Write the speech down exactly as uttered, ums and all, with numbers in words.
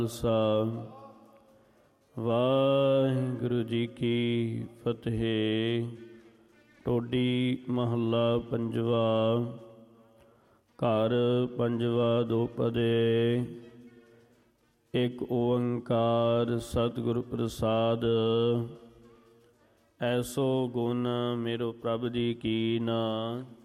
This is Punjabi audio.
ਖਾਲਸਾ ਵਾਹਿਗੁਰੂ ਜੀ ਕੀ ਫਤਿਹ। ਟੋਡੀ ਮਹੱਲਾ ਪੰਜਵਾ। ਘਰ ਪੰਜਵਾ ਦੋਪਦੇ। ਇੱਕ ਓੰਕਾਰ ਸਤਿਗੁਰ ਪ੍ਰਸਾਦ। ਐਸੋ ਗੁਣ ਮੇਰੋ ਪ੍ਰਭ ਜੀ ਕੀਨਾ।